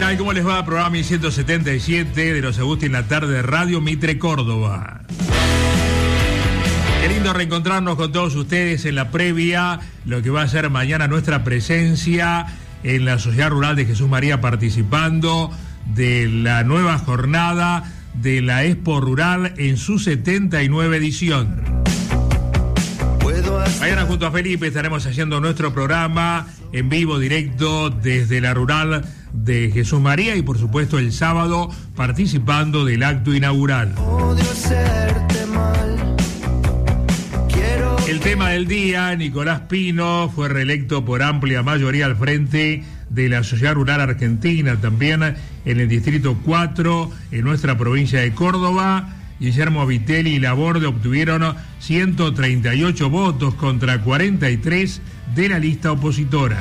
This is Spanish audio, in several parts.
tal? ¿Cómo les va? Programa 1177 de los Agustín en la tarde de Radio Mitre Córdoba. Qué lindo reencontrarnos con todos ustedes en la previa, lo que va a ser mañana nuestra presencia en la Sociedad Rural de Jesús María, participando de la nueva jornada de la Expo Rural en su 79 edición. Mañana junto a Felipe estaremos haciendo nuestro programa en vivo, directo desde la Rural de Jesús María, y por supuesto el sábado participando del acto inaugural. El tema del día: Nicolás Pino fue reelecto por amplia mayoría al frente de la Sociedad Rural Argentina, también en el Distrito 4, en nuestra provincia de Córdoba. Guillermo Vitelli y Laborde obtuvieron 138 votos contra 43 de la lista opositora.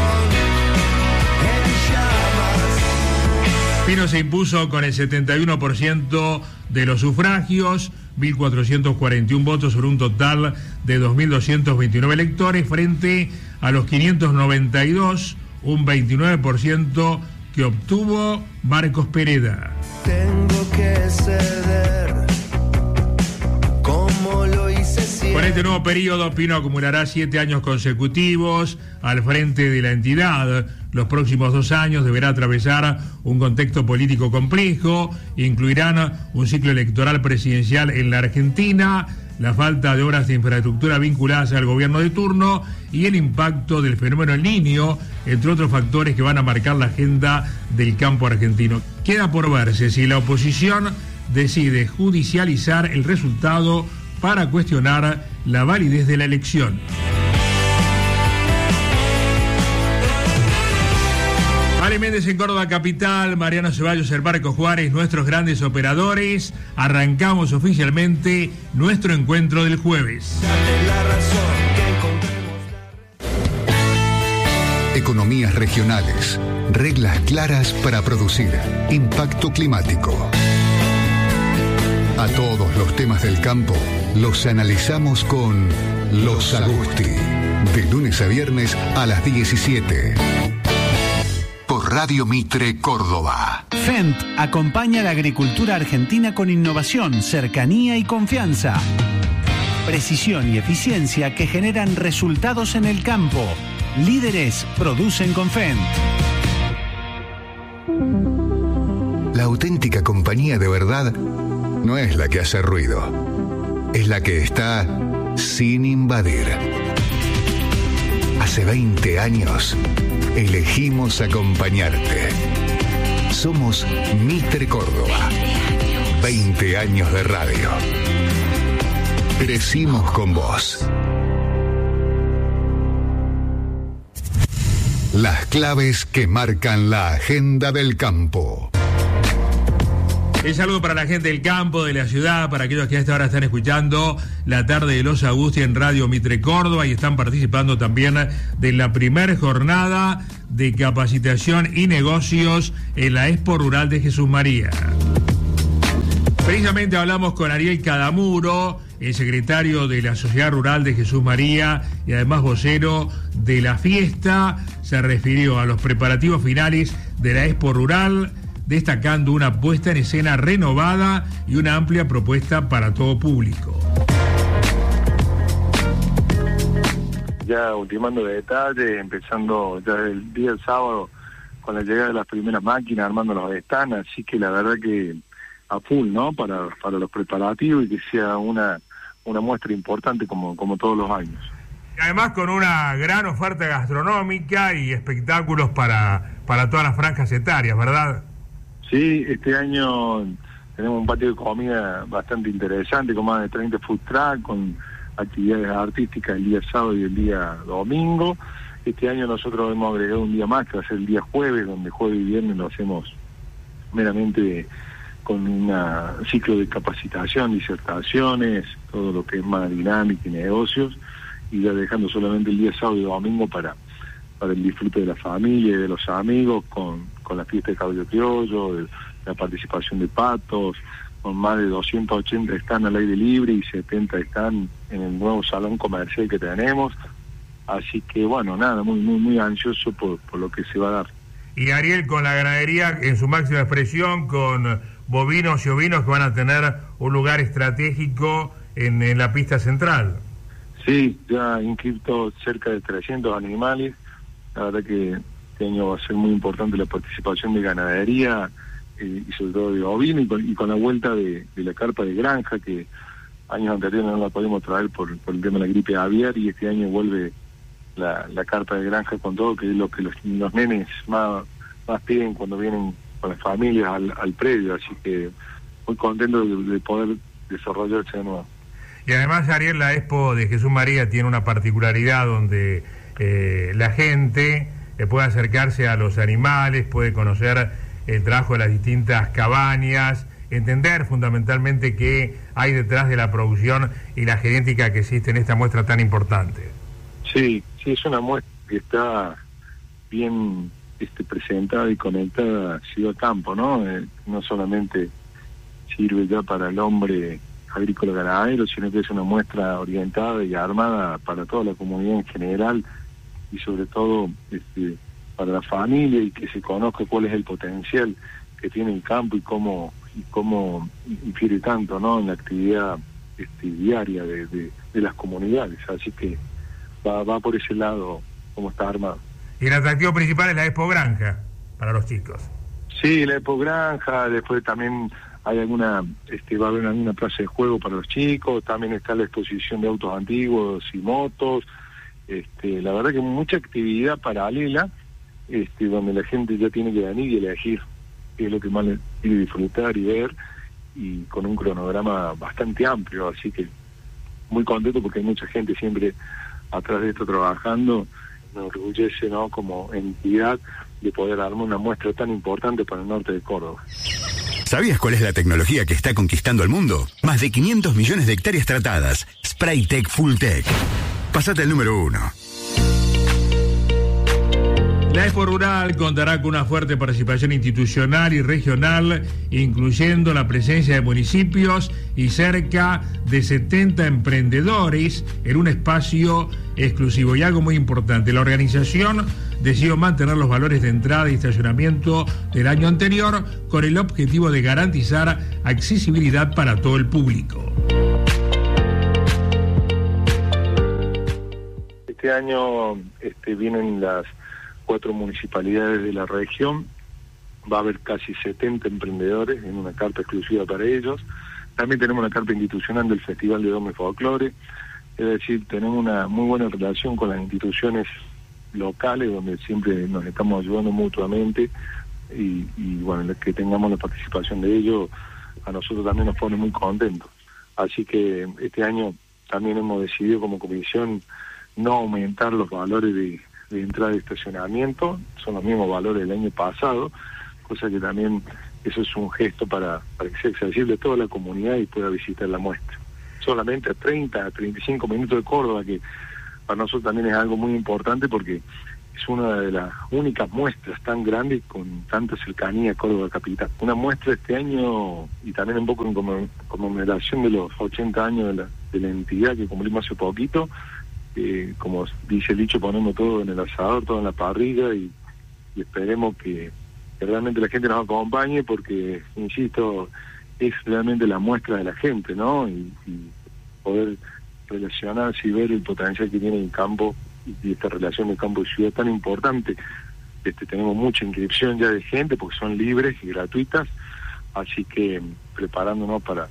Pino se impuso con el 71% de los sufragios, 1.441 votos sobre un total de 2.229 electores, frente a los 592, un 29% que obtuvo Marcos Pereda. Tengo que ceder. Con este nuevo periodo, Pino acumulará 7 años consecutivos al frente de la entidad. Los próximos 2 años deberá atravesar un contexto político complejo, incluirán un ciclo electoral presidencial en la Argentina, la falta de obras de infraestructura vinculadas al gobierno de turno y el impacto del fenómeno El Niño, entre otros factores que van a marcar la agenda del campo argentino. Queda por verse si la oposición decide judicializar el resultado para cuestionar la validez de la elección. Ale Méndez en Córdoba Capital, Mariano Ceballos, el Barco Juárez, nuestros grandes operadores. Arrancamos oficialmente nuestro encuentro del jueves. Economías regionales, reglas claras para producir, impacto climático. A todos los temas del campo los analizamos con Los Agusti, de lunes a viernes a las 17. Por Radio Mitre Córdoba. Fendt acompaña a la agricultura argentina con innovación, cercanía y confianza. Precisión y eficiencia que generan resultados en el campo. Líderes producen con Fendt. La auténtica compañía de verdad no es la que hace ruido, es la que está sin invadir. Hace 20 años elegimos acompañarte. Somos Mitre Córdoba. 20 años de radio. Crecimos con vos. Las claves que marcan la agenda del campo. El saludo para la gente del campo, de la ciudad, para aquellos que a esta hora están escuchando la tarde de los Agustín en Radio Mitre Córdoba y están participando también de la primera jornada de capacitación y negocios en la Expo Rural de Jesús María. Precisamente hablamos con Ariel Cadamuro, el secretario de la Sociedad Rural de Jesús María y además vocero de la fiesta. Se refirió a los preparativos finales de la Expo Rural, destacando una puesta en escena renovada y una amplia propuesta para todo público. Ya ultimando detalles, empezando ya el día del sábado con la llegada de las primeras máquinas, armando los stands, así que la verdad que a full, ¿no? Para los preparativos y que sea una muestra importante como todos los años. Además con una gran oferta gastronómica y espectáculos para todas las franjas etarias, ¿verdad? Sí, este año tenemos un patio de comida bastante interesante, con más de 30 food trucks, con actividades artísticas el día sábado y el día domingo. Este año nosotros hemos agregado un día más, que va a ser el día jueves, donde jueves y viernes lo hacemos meramente con un ciclo de capacitación, disertaciones, todo lo que es más dinámica y negocios, y ya dejando solamente el día sábado y domingo para el disfrute de la familia y de los amigos, con la fiesta de caballo criollo, la participación de patos, con más de 280 están al aire libre y 70 están en el nuevo salón comercial que tenemos. Así que bueno, nada, muy ansioso por lo que se va a dar. Y Ariel, con la ganadería en su máxima expresión, con bovinos y ovinos que van a tener un lugar estratégico en la pista central. Sí, ya inscrito cerca de 300 animales. La verdad que este año va a ser muy importante la participación de ganadería y sobre todo de ovino y con la vuelta de la carpa de granja, que años anteriores no la podemos traer por el tema de la gripe aviar, y este año vuelve la carpa de granja con todo, que es lo que los nenes más piden cuando vienen con las familias al predio, así que muy contento de poder desarrollarse de nuevo. Y además, Ariel, la Expo de Jesús María tiene una particularidad donde la gente puede acercarse a los animales, puede conocer el trabajo de las distintas cabañas, entender fundamentalmente qué hay detrás de la producción y la genética que existe en esta muestra tan importante. Sí, es una muestra que está bien presentada y conectada ciudad-campo, ¿no? No solamente sirve ya para el hombre agrícola ganadero, sino que es una muestra orientada y armada para toda la comunidad en general y sobre todo para la familia, y que se conozca cuál es el potencial que tiene el campo y cómo infiere tanto, ¿no?, en la actividad diaria de las comunidades. Así que va por ese lado como está armado. Y el atractivo principal es la Expo Granja para los chicos. Sí, la Expo Granja, después también hay va a haber alguna plaza de juego para los chicos, también está la exposición de autos antiguos y motos, la verdad que mucha actividad paralela, donde la gente ya tiene que venir y elegir qué es lo que más le quiere disfrutar y ver, y con un cronograma bastante amplio, así que muy contento porque hay mucha gente siempre atrás de esto trabajando. Me orgullece, ¿no?, como entidad de poder armar una muestra tan importante para el norte de Córdoba. ¿Sabías cuál es la tecnología que está conquistando el mundo? Más de 500 millones de hectáreas tratadas. Spraytec Fulltech. Pasate al número 1. La Expo Rural contará con una fuerte participación institucional y regional, incluyendo la presencia de municipios y cerca de 70 emprendedores en un espacio exclusivo. Y algo muy importante, la organización decidió mantener los valores de entrada y estacionamiento del año anterior con el objetivo de garantizar accesibilidad para todo el público. Este año vienen las 4 municipalidades de la región, va a haber casi 70 emprendedores en una carpa exclusiva para ellos. También tenemos una carpa institucional del Festival de Doma y Folclore, es decir, tenemos una muy buena relación con las instituciones locales, donde siempre nos estamos ayudando mutuamente, y bueno, que tengamos la participación de ellos, a nosotros también nos pone muy contentos. Así que este año también hemos decidido como comisión no aumentar los valores de entrada y estacionamiento, son los mismos valores del año pasado, cosa que también eso es un gesto para que sea accesible a toda la comunidad y pueda visitar la muestra. Solamente a 30, a 35 minutos de Córdoba, que para nosotros también es algo muy importante porque es una de las únicas muestras tan grandes con tanta cercanía a Córdoba capital. Una muestra este año, y también un poco en conmemoración de los 80 años de la entidad que cumplimos hace poquito. Como dice el dicho, ponemos todo en el asador, todo en la parrilla, y esperemos que realmente la gente nos acompañe, porque, insisto, es realmente la muestra de la gente, ¿no? Y poder relacionarse y ver el potencial que tiene el campo y esta relación de campo y ciudad tan importante. Tenemos mucha inscripción ya de gente porque son libres y gratuitas, así que preparándonos para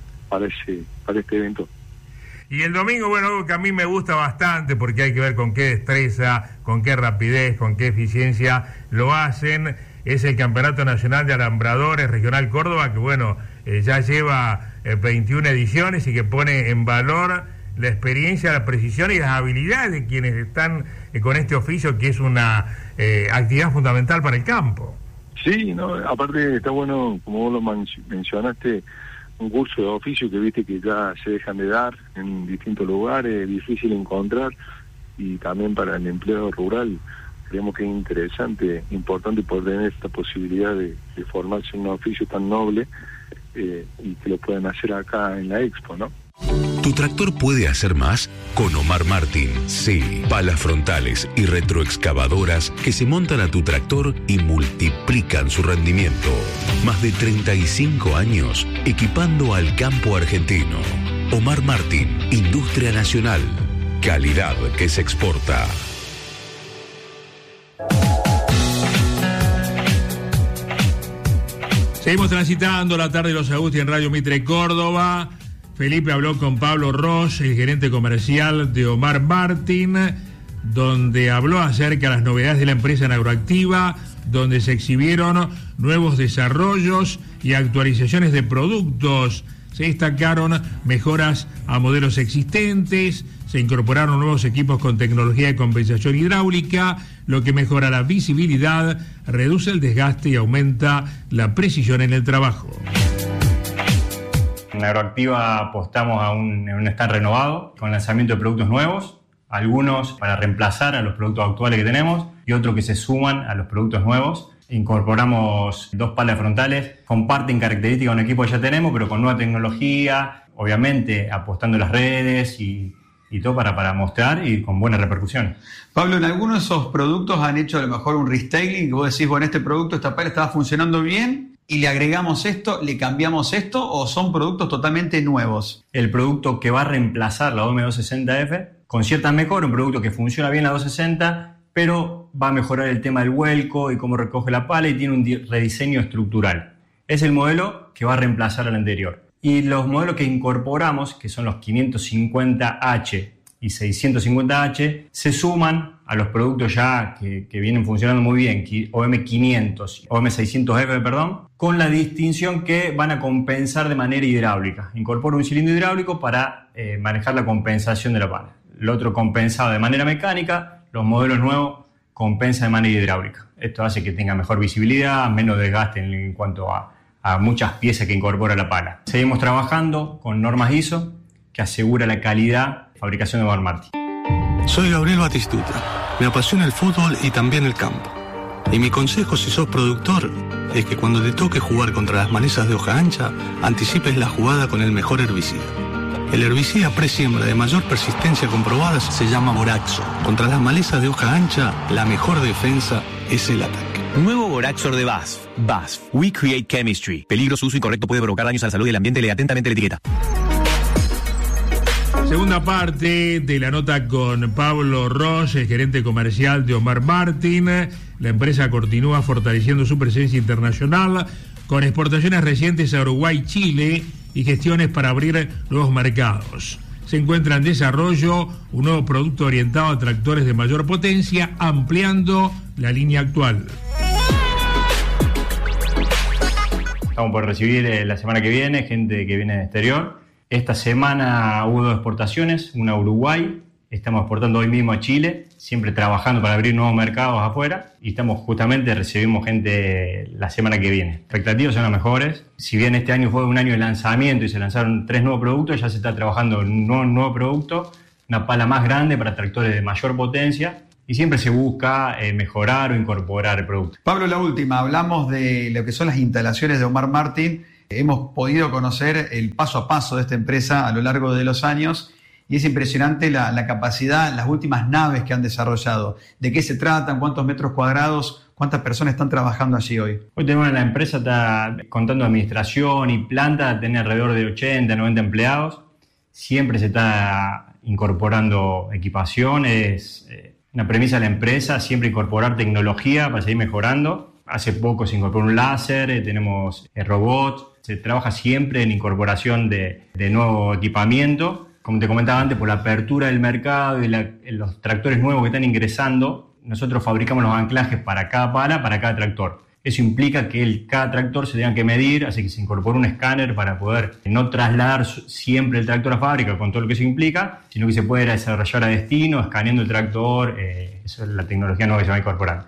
este evento. Y el domingo, bueno, algo que a mí me gusta bastante porque hay que ver con qué destreza, con qué rapidez, con qué eficiencia lo hacen, es el Campeonato Nacional de Alambradores Regional Córdoba, que bueno, ya lleva 21 ediciones y que pone en valor la experiencia, la precisión y las habilidades de quienes están con este oficio, que es una actividad fundamental para el campo. Sí, no, aparte está bueno, como vos lo mencionaste, un curso de oficio que viste que ya se dejan de dar en distintos lugares, difícil encontrar, y también para el empleado rural creemos que es interesante, importante poder tener esta posibilidad de formarse en un oficio tan noble, y que lo puedan hacer acá en la Expo, ¿no? ¿Tu tractor puede hacer más? Con Omar Martín, sí. Palas frontales y retroexcavadoras que se montan a tu tractor y multiplican su rendimiento. Más de 35 años equipando al campo argentino. Omar Martín, Industria Nacional. Calidad que se exporta. Seguimos transitando la tarde de los Agusti en Radio Mitre Córdoba. Felipe habló con Pablo Ross, el gerente comercial de Omar Martín, donde habló acerca de las novedades de la empresa en Agroactiva, donde se exhibieron nuevos desarrollos y actualizaciones de productos. Se destacaron mejoras a modelos existentes, se incorporaron nuevos equipos con tecnología de compensación hidráulica, lo que mejora la visibilidad, reduce el desgaste y aumenta la precisión en el trabajo. En Agroactiva apostamos a un stand renovado, con lanzamiento de productos nuevos, algunos para reemplazar a los productos actuales que tenemos y otros que se suman a los productos nuevos. Incorporamos 2 palas frontales, comparten características de un equipo que ya tenemos, pero con nueva tecnología, obviamente apostando en las redes y todo para mostrar y con buenas repercusiones. Pablo, en algunos de esos productos han hecho a lo mejor un restyling, que vos decís, bueno, este producto, esta pala estaba funcionando bien, y le agregamos esto, le cambiamos esto, o son productos totalmente nuevos. El producto que va a reemplazar la OM260F, con cierta mejora, un producto que funciona bien la 260, pero va a mejorar el tema del vuelco y cómo recoge la pala y tiene un rediseño estructural. Es el modelo que va a reemplazar al anterior. Y los modelos que incorporamos, que son los 550H y 650H, se suman a los productos ya que vienen funcionando muy bien, OM500, OM600F, perdón, con la distinción que van a compensar de manera hidráulica. Incorpora un cilindro hidráulico para manejar la compensación de la pala. El otro compensado de manera mecánica, los modelos nuevos compensan de manera hidráulica. Esto hace que tenga mejor visibilidad, menos desgaste en cuanto a muchas piezas que incorpora la pala. Seguimos trabajando con normas ISO que asegura la calidad de fabricación de Omar Martín. Soy Gabriel Batistuta. Me apasiona el fútbol y también el campo. Y mi consejo si sos productor es que cuando te toque jugar contra las malezas de hoja ancha, anticipes la jugada con el mejor herbicida. El herbicida pre-siembra de mayor persistencia comprobada se llama Boraxo. Contra las malezas de hoja ancha, la mejor defensa es el ataque. Nuevo Boraxor de BASF. BASF. We create chemistry. Peligro, su uso incorrecto puede provocar daños a la salud y al ambiente. Lee atentamente la etiqueta. Segunda parte de la nota con Pablo Ross, el gerente comercial de Omar Martín. La empresa continúa fortaleciendo su presencia internacional con exportaciones recientes a Uruguay, Chile y gestiones para abrir nuevos mercados. Se encuentra en desarrollo un nuevo producto orientado a tractores de mayor potencia, ampliando la línea actual. Estamos por recibir la semana que viene gente que viene del exterior. Esta semana hubo 2 exportaciones, una a Uruguay, estamos exportando hoy mismo a Chile, siempre trabajando para abrir nuevos mercados afuera y recibimos gente la semana que viene. Expectativas son las mejores. Si bien este año fue un año de lanzamiento y se lanzaron 3 nuevos productos, ya se está trabajando en un nuevo producto, una pala más grande para tractores de mayor potencia y siempre se busca mejorar o incorporar el producto. Pablo, la última, hablamos de lo que son las instalaciones de Omar Martín. Hemos podido conocer el paso a paso de esta empresa a lo largo de los años y es impresionante la capacidad, las últimas naves que han desarrollado. ¿De qué se tratan? ¿Cuántos metros cuadrados? ¿Cuántas personas están trabajando allí hoy? Hoy tenemos la empresa, está contando administración y planta, tiene alrededor de 80, 90 empleados. Siempre se está incorporando equipación, es una premisa de la empresa, siempre incorporar tecnología para seguir mejorando. Hace poco se incorporó un láser, tenemos robots, se trabaja siempre en incorporación de nuevo equipamiento. Como te comentaba antes, por la apertura del mercado y los tractores nuevos que están ingresando, nosotros fabricamos los anclajes para cada pala, para cada tractor. Eso implica que cada tractor se tenga que medir, así que se incorpora un escáner para poder no trasladar siempre el tractor a fábrica con todo lo que eso implica, sino que se puede desarrollar a destino, escaneando el tractor. Eso es la tecnología nueva que se va incorporando.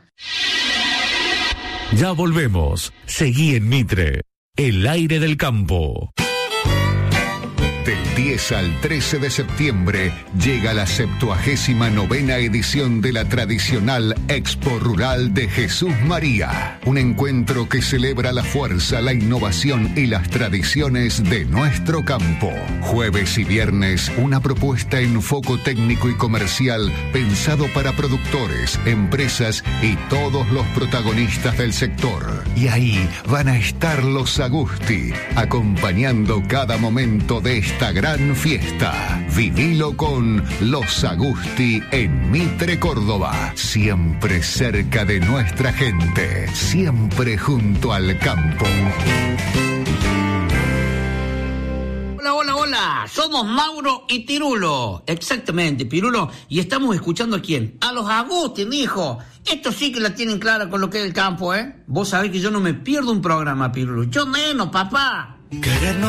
Ya volvemos. Seguí en Mitre, el aire del campo. Del 10 al 13 de septiembre llega la 79ª edición de la tradicional Expo Rural de Jesús María. Un encuentro que celebra la fuerza, la innovación y las tradiciones de nuestro campo. Jueves y viernes, una propuesta en foco técnico y comercial pensado para productores, empresas y todos los protagonistas del sector. Y ahí van a estar los Agusti, acompañando cada momento de esta gran fiesta. Vivilo con los Agusti en Mitre, Córdoba. Siempre cerca de nuestra gente, siempre junto al campo. Hola, somos Mauro y Pirulo. Exactamente, Pirulo. Y estamos escuchando ¿a quién? A los Agustín, hijo. Esto sí que la tienen clara con lo que es el campo, ¿eh? Vos sabés que yo no me pierdo un programa, Pirulo. Yo menos, papá.